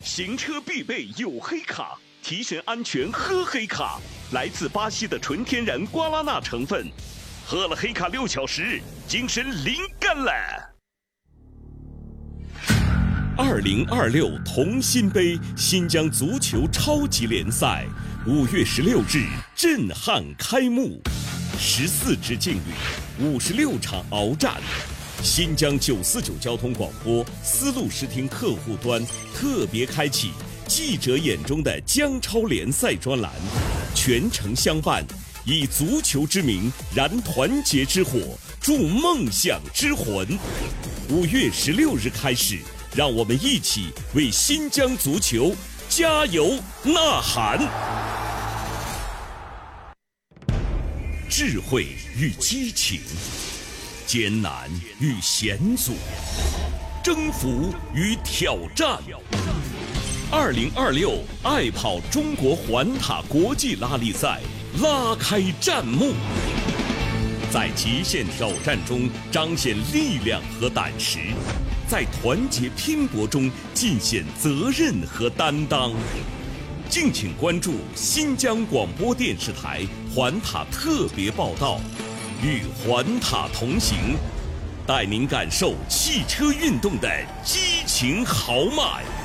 行车必备有黑卡，提神安全喝黑卡。来自巴西的纯天然瓜拉纳成分，喝了黑卡6小时，精神灵感了。2026同心杯新疆足球超级联赛5月16日震撼开幕，14支劲旅，56场鏖战。新疆949交通广播丝路视听客户端特别开启记者眼中的疆超联赛专栏，全程相伴，以足球之名燃团结之火，助梦想之魂。5月16日开始，让我们一起为新疆足球加油呐喊！智慧与激情，艰难与险阻，征服与挑战。2026爱跑中国环塔国际拉力赛拉开战幕，在极限挑战中彰显力量和胆识，在团结拼搏中尽显责任和担当。敬请关注新疆广播电视台环塔特别报道，与环塔同行，带您感受汽车运动的激情豪迈。